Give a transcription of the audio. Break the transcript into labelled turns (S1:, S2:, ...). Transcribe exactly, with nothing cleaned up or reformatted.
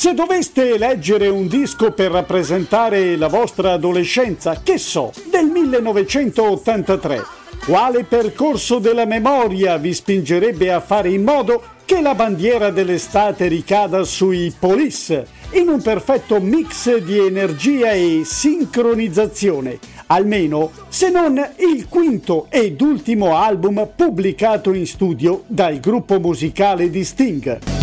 S1: Se doveste eleggere un disco per rappresentare la vostra adolescenza, che so, del millenovecentottantatré, quale percorso della memoria vi spingerebbe a fare in modo che la bandiera dell'estate ricada sui Police, in un perfetto mix di energia e sincronizzazione, almeno se non il quinto ed ultimo album pubblicato in studio dal gruppo musicale di Sting?